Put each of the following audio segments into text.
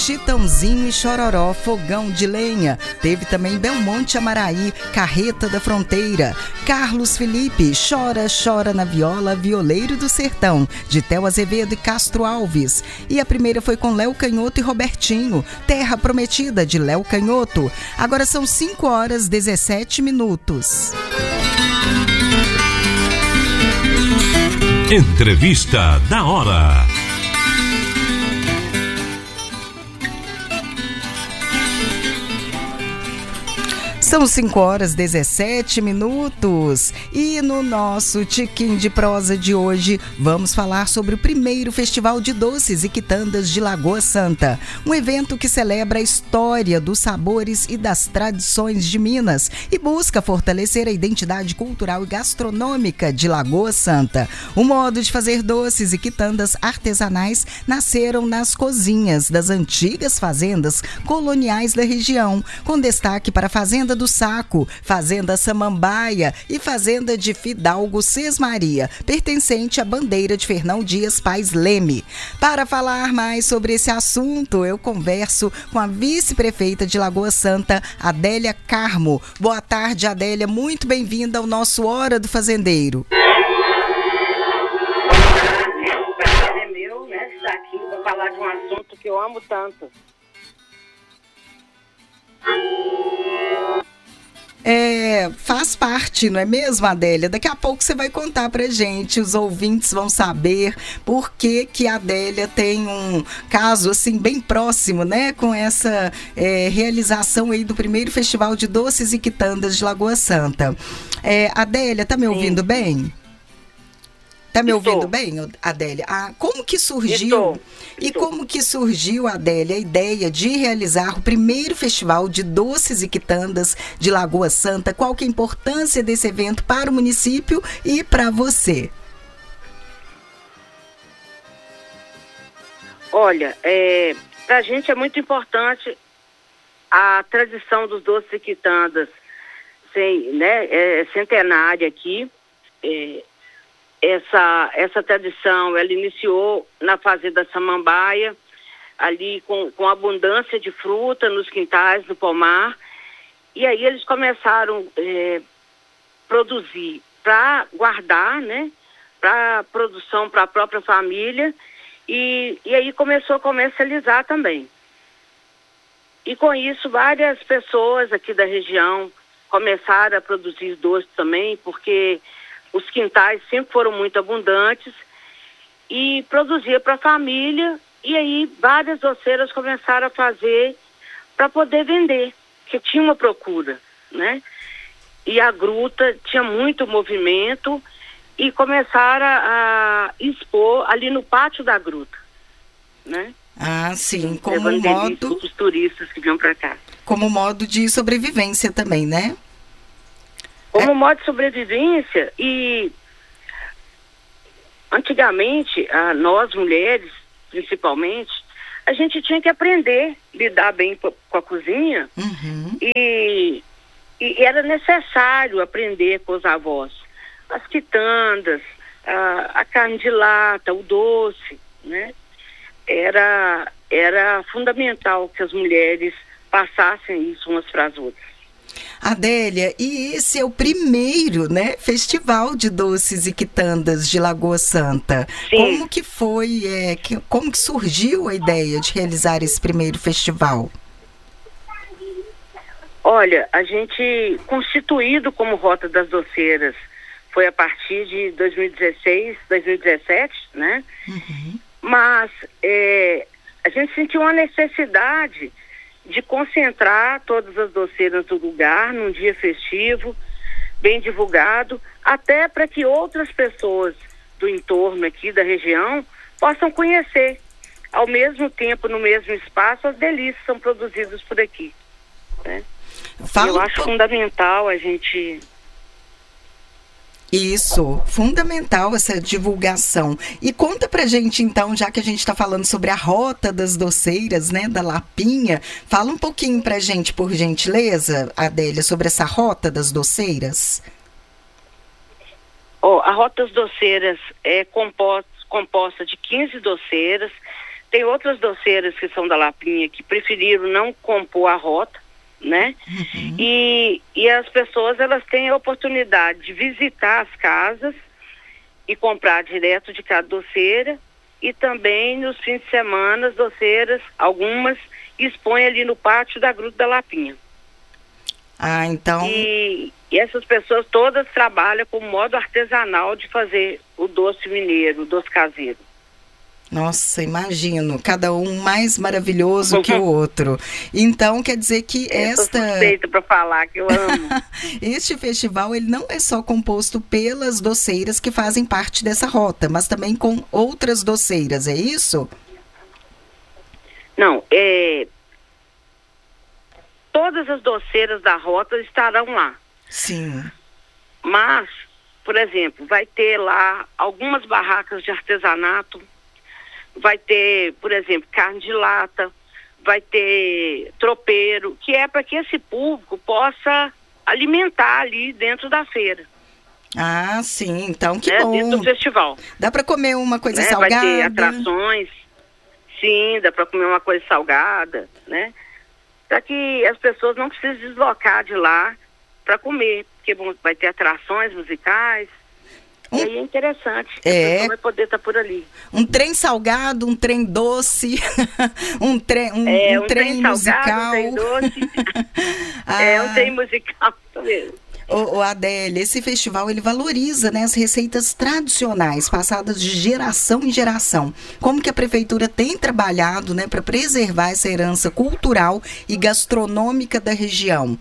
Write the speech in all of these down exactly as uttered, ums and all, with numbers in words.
Chitãozinho e Chororó, Fogão de Lenha. Teve também Belmonte Amaraí, Carreta da Fronteira. Carlos Felipe, Chora, Chora na Viola, Violeiro do Sertão, de Théo Azevedo e Castro Alves. E a primeira foi com Léo Canhoto e Robertinho, Terra Prometida, de Léo Canhoto. Agora são cinco horas e dezessete minutos. Entrevista da hora. São cinco horas e dezessete minutos e no nosso Tiquinho de Prosa de hoje vamos falar sobre o primeiro Festival de Doces e Quitandas de Lagoa Santa, um evento que celebra a história dos sabores e das tradições de Minas e busca fortalecer a identidade cultural e gastronômica de Lagoa Santa. O modo de fazer doces e quitandas artesanais nasceram nas cozinhas das antigas fazendas coloniais da região, com destaque para a Fazenda do Saco, Fazenda Samambaia e Fazenda de Fidalgo Sesmaria, pertencente à bandeira de Fernão Dias Pais Leme. Para falar mais sobre esse assunto, eu converso com a vice-prefeita de Lagoa Santa, Adélia Carmo. Boa tarde, Adélia, muito bem-vinda ao nosso Hora do Fazendeiro. O prazer é meu, né, estar aqui para falar de um assunto que eu amo tanto. É, faz parte, não é mesmo, Adélia? Daqui a pouco você vai contar pra gente, os ouvintes vão saber por que que a Adélia tem um caso assim bem próximo, né, com essa é, realização aí do primeiro Festival de Doces e Quitandas de Lagoa Santa. É, Adélia, tá me ouvindo Sim. bem? Tá me Estou. ouvindo bem, Adélia? Ah, como que surgiu? Estou. E Estou. como que surgiu, Adélia, a ideia de realizar o primeiro Festival de Doces e Quitandas de Lagoa Santa? Qual que é a importância desse evento para o município e para você? Olha, é, para a gente é muito importante a tradição dos doces e quitandas, sem, né, é centenária aqui. É, Essa, essa tradição, ela iniciou na Fazenda Samambaia, ali com, com abundância de fruta nos quintais, no pomar. E aí eles começaram a é, produzir para guardar, né? Para produção para a própria família. E, e aí começou a comercializar também. E com isso, várias pessoas aqui da região começaram a produzir doces também, porque os quintais sempre foram muito abundantes e produzia para a família, e aí várias doceiras começaram a fazer para poder vender, porque tinha uma procura, né? E a gruta tinha muito movimento e começaram a, a expor ali no pátio da gruta, né? Ah, sim, como levando modo, os turistas que vinham para cá. Como modo de sobrevivência também, né? Como modo de sobrevivência. E antigamente, a, nós mulheres, principalmente, a gente tinha que aprender a lidar bem com a cozinha. Uhum. e, e era necessário aprender com os avós. As quitandas, a, a carne de lata, o doce, né? Era, era fundamental que as mulheres passassem isso umas para as outras. Adélia, e esse é o primeiro, né, Festival de Doces e Quitandas de Lagoa Santa. Sim. Como que foi, é, que, como que surgiu a ideia de realizar esse primeiro festival? Olha, a gente, constituído como Rota das Doceiras, foi a partir de dois mil e dezesseis, dois mil e dezessete, né? Uhum. Mas é, a gente sentiu uma necessidade de concentrar todas as doceiras do lugar num dia festivo, bem divulgado, até para que outras pessoas do entorno aqui da região possam conhecer, ao mesmo tempo, no mesmo espaço, as delícias que são produzidas por aqui, né? Fala Eu acho um... fundamental a gente... Isso, fundamental essa divulgação. E conta pra gente então, já que a gente está falando sobre a Rota das Doceiras, né, da Lapinha, fala um pouquinho pra gente, por gentileza, Adélia, sobre essa Rota das Doceiras. Oh, a Rota das Doceiras é composta, composta de quinze doceiras, tem outras doceiras que são da Lapinha que preferiram não compor a rota, né? Uhum. E, e as pessoas, elas têm a oportunidade de visitar as casas e comprar direto de cada doceira, e também nos fins de semana as doceiras, algumas, expõem ali no pátio da Gruta da Lapinha. Ah, então... E, e essas pessoas todas trabalham com modo artesanal de fazer o doce mineiro, o doce caseiro. Nossa, imagino, cada um mais maravilhoso que o outro. Então, quer dizer que eu esta... Eu suspeita para falar que eu amo. Este festival, ele não é só composto pelas doceiras que fazem parte dessa rota, mas também com outras doceiras, é isso? Não, é... todas as doceiras da rota estarão lá. Sim. Mas, por exemplo, vai ter lá algumas barracas de artesanato, vai ter, por exemplo, carne de lata, vai ter tropeiro, que é para que esse público possa alimentar ali dentro da feira. Ah, sim, então que né? bom. Dentro do festival. Dá para comer uma coisa né? salgada? Vai ter atrações, sim, dá para comer uma coisa salgada, né? Para que as pessoas não precisem deslocar de lá para comer, porque bom, vai ter atrações musicais. Um, e aí é interessante, é, a pessoa vai poder estar por ali. Um trem salgado, um trem doce, um, tre um, é, um, um trem, trem musical. Salgado, um trem doce. ah. É, um trem musical mesmo. Ô, ô Adélia, esse festival ele valoriza, né, as receitas tradicionais passadas de geração em geração. Como que a prefeitura tem trabalhado, né, para preservar essa herança cultural e gastronômica da região?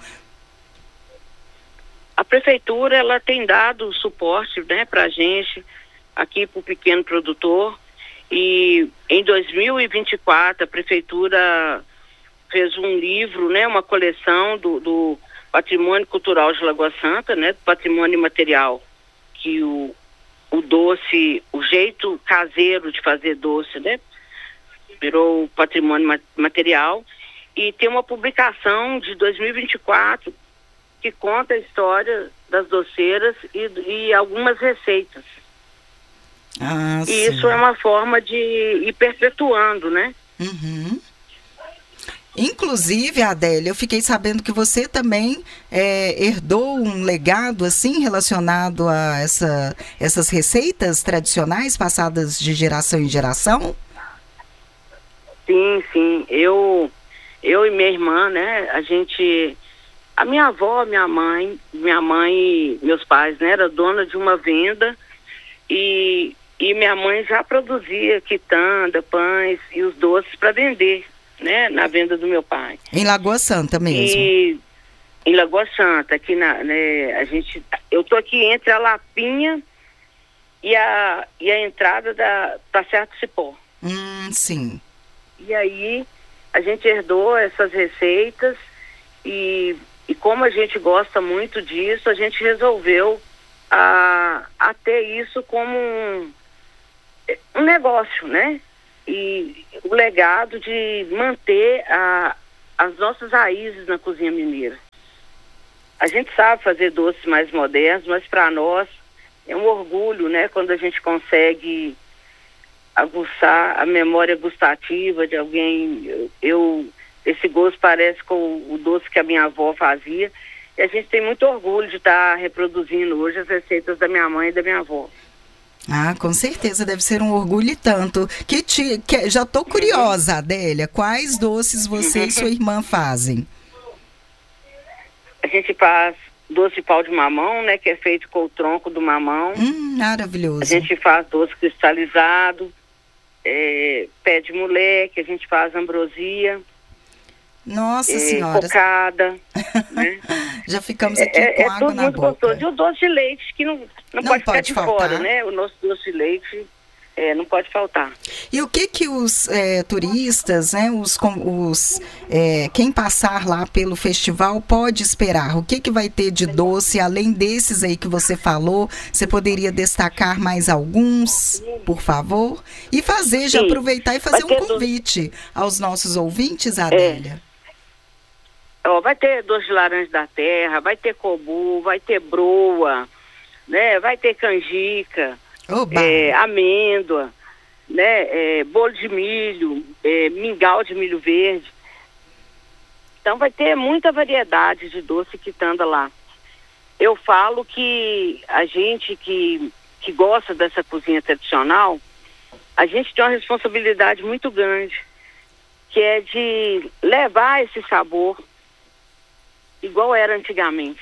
A prefeitura, ela tem dado suporte, né, para a gente, aqui para o pequeno produtor, e em dois mil e vinte e quatro a prefeitura fez um livro, né, uma coleção do, do patrimônio cultural de Lagoa Santa, né, do patrimônio material, que o, o doce, o jeito caseiro de fazer doce, né, virou patrimônio material, e tem uma publicação de dois mil e vinte e quatro que conta a história das doceiras e, e algumas receitas. Ah, e sim. Isso é uma forma de ir perpetuando, né? Uhum. Inclusive, Adélia, eu fiquei sabendo que você também é, herdou um legado assim relacionado a essa, essas receitas tradicionais passadas de geração em geração? Sim, sim. Eu, eu e minha irmã, né, a gente... A minha avó, minha mãe, minha mãe e meus pais, né, era dona de uma venda e, e minha mãe já produzia quitanda, pães e os doces para vender, né, na venda do meu pai. Em Lagoa Santa mesmo? E em Lagoa Santa, aqui na, né, a gente, eu tô aqui entre a Lapinha e a, e a entrada da da Serra do Cipó. Hum, sim. E aí a gente herdou essas receitas e E como a gente gosta muito disso, a gente resolveu a, a ter isso como um, um negócio, né? E o legado de manter a, as nossas raízes na cozinha mineira. A gente sabe fazer doces mais modernos, mas para nós é um orgulho, né? Quando a gente consegue aguçar a memória gustativa de alguém. Eu... eu Esse gosto parece com o doce que a minha avó fazia. E a gente tem muito orgulho de estar reproduzindo hoje as receitas da minha mãe e da minha avó. Ah, com certeza, deve ser um orgulho e tanto. Que te, que, já estou curiosa, uhum. Adélia, quais doces você uhum. e sua irmã fazem? A gente faz doce de pau de mamão, né, que é feito com o tronco do mamão. Hum, maravilhoso. A gente faz doce cristalizado, é, pé de moleque, a gente faz ambrosia. Nossa é, Senhora. Cocada, né? Já ficamos aqui é, com é água tudo na muito boca. Gostoso. E o doce de leite, que não, não, não pode, pode ficar de faltar. fora, né? O nosso doce de leite é, não pode faltar. E o que que os é, turistas, né, os, os, é, quem passar lá pelo festival pode esperar? O que que vai ter de doce, além desses aí que você falou? Você poderia destacar mais alguns, por favor? E fazer, já Sim. aproveitar e fazer um convite doce. aos nossos ouvintes, Adélia. É. Oh, vai ter doce de laranja da terra, vai ter cobu, vai ter broa, né? Vai ter canjica, é, amêndoa. né, é, bolo de milho, é, mingau de milho verde. Então vai ter muita variedade de doce quitanda lá. Eu falo que a gente que, que gosta dessa cozinha tradicional, a gente tem uma responsabilidade muito grande, que é de levar esse sabor igual era antigamente.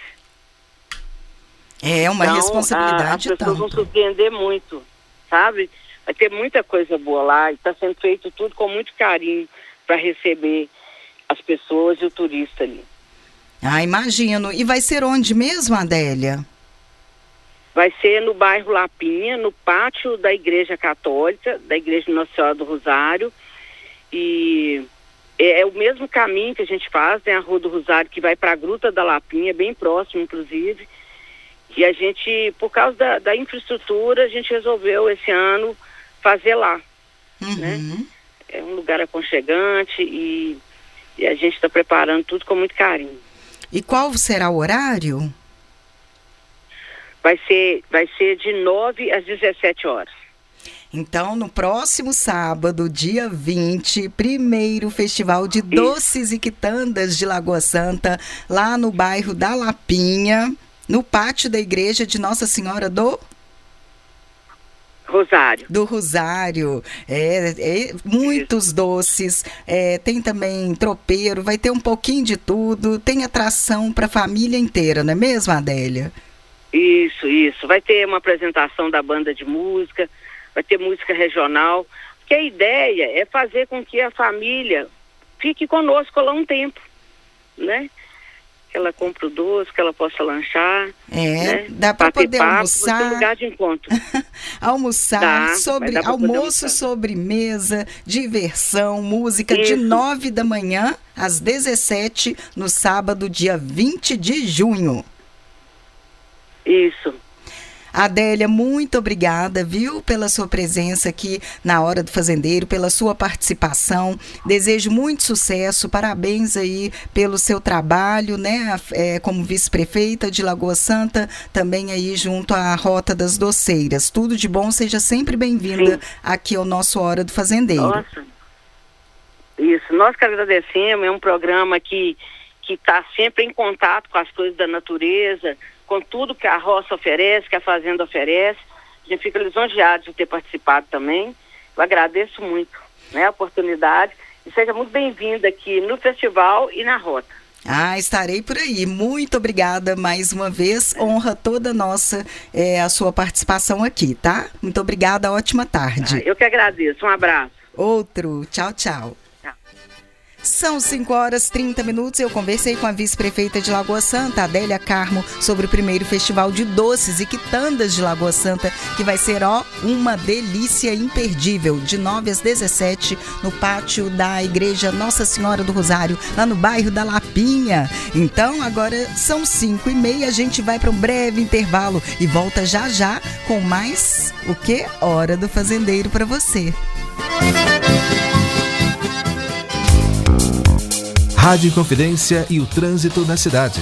É uma então, responsabilidade a, as pessoas tanto. vão surpreender muito, sabe? Vai ter muita coisa boa lá e está sendo feito tudo com muito carinho para receber as pessoas e o turista ali. Ah, imagino. E vai ser onde mesmo, Adélia? Vai ser no bairro Lapinha, no pátio da Igreja Católica, da Igreja Nossa Senhora do Rosário. E é, é o mesmo caminho que a gente faz, tem a Rua do Rosário, que vai para a Gruta da Lapinha, bem próximo, inclusive. E a gente, por causa da, da infraestrutura, a gente resolveu esse ano fazer lá. Uhum. Né? É um lugar aconchegante e, e a gente está preparando tudo com muito carinho. E qual será o horário? Vai ser, vai ser de nove às dezessete horas. Então, no próximo sábado, dia vinte, primeiro Festival de Doces e Quitandas de Lagoa Santa, lá no bairro da Lapinha, no pátio da Igreja de Nossa Senhora do... Rosário. Do Rosário. É, é, muitos doces, é, tem também tropeiro, vai ter um pouquinho de tudo, tem atração para a família inteira, não é mesmo, Adélia? Isso, isso. Vai ter uma apresentação da banda de música, vai ter música regional, porque a ideia é fazer com que a família fique conosco lá um tempo, né? Que ela compre o doce, que ela possa lanchar. É, né? dá para poder papo, almoçar. Vai ter lugar de encontro. almoçar, dá, sobre almoço, sobremesa, diversão, música. Isso. De nove da manhã às dezessete, no sábado, dia vinte de junho. Isso. Adélia, muito obrigada, viu, pela sua presença aqui na Hora do Fazendeiro, pela sua participação. Desejo muito sucesso, parabéns aí pelo seu trabalho, né, é, como vice-prefeita de Lagoa Santa, também aí junto à Rota das Doceiras. Tudo de bom, seja sempre bem-vinda aqui ao nosso Hora do Fazendeiro. Nossa, isso, nós que agradecemos, é um programa que que está sempre em contato com as coisas da natureza, com tudo que a roça oferece, que a fazenda oferece. A gente fica lisonjeado de ter participado também. Eu agradeço muito, né, a oportunidade e seja muito bem-vinda aqui no festival e na rota. Ah, estarei por aí. Muito obrigada mais uma vez. Honra toda nossa é, a sua participação aqui, tá? Muito obrigada, ótima tarde. Ah, eu que agradeço. Um abraço. Outro. Tchau, tchau. São cinco horas e trinta minutos. Eu conversei com a vice-prefeita de Lagoa Santa, Adélia Carmo, sobre o primeiro Festival de Doces e Quitandas de Lagoa Santa, que vai ser, ó, uma delícia imperdível, de nove às dezessete, no pátio da Igreja Nossa Senhora do Rosário, lá no bairro da Lapinha. Então, agora são cinco e meia, a gente vai para um breve intervalo e volta já já com mais, o quê? Hora do Fazendeiro para você. Rádio Inconfidência e o trânsito na cidade.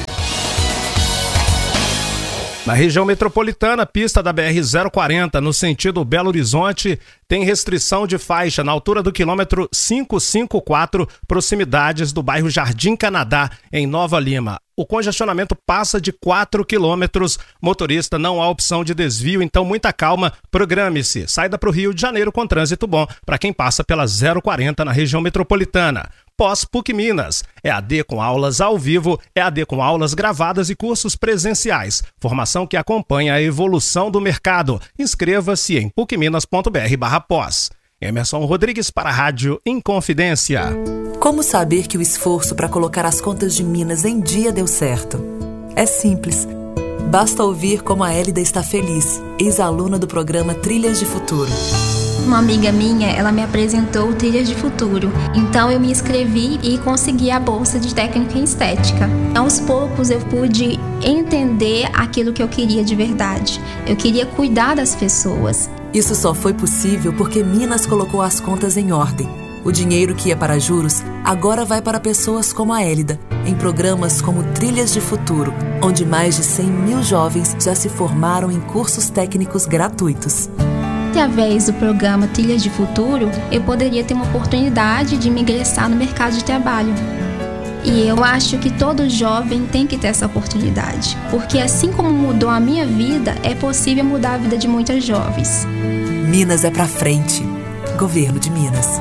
Na região metropolitana, pista da B R zero quarenta, no sentido Belo Horizonte, tem restrição de faixa na altura do quilômetro quinhentos e cinquenta e quatro, proximidades do bairro Jardim Canadá, em Nova Lima. O congestionamento passa de quatro quilômetros. Motorista, não há opção de desvio, então muita calma, programe-se. Saída para o Rio de Janeiro com trânsito bom para quem passa pela zero quarenta na região metropolitana. Pós-PUC Minas. É A D com aulas ao vivo, é A D com aulas gravadas e cursos presenciais. Formação que acompanha a evolução do mercado. Inscreva-se em pucminas.br barra pós. Emerson Rodrigues para a Rádio Inconfidência. Como saber que o esforço para colocar as contas de Minas em dia deu certo? É simples. Basta ouvir como a Hélida está feliz, ex-aluna do programa Trilhas de Futuro. Uma amiga minha, ela me apresentou Trilhas de Futuro. Então eu me inscrevi e consegui a bolsa de técnica em estética. Aos poucos eu pude entender aquilo que eu queria de verdade. Eu queria cuidar das pessoas. Isso só foi possível porque Minas colocou as contas em ordem. O dinheiro que ia para juros agora vai para pessoas como a Hélida, em programas como Trilhas de Futuro, onde mais de cem mil jovens já se formaram em cursos técnicos gratuitos. através do programa Trilhas de Futuro, eu poderia ter uma oportunidade de me ingressar no mercado de trabalho. E eu acho que todo jovem tem que ter essa oportunidade, porque assim como mudou a minha vida, é possível mudar a vida de muitas jovens. Minas é pra frente. Governo de Minas.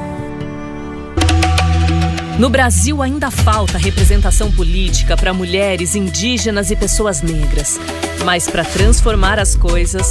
No Brasil ainda falta representação política para mulheres, indígenas e pessoas negras. Mas para transformar as coisas,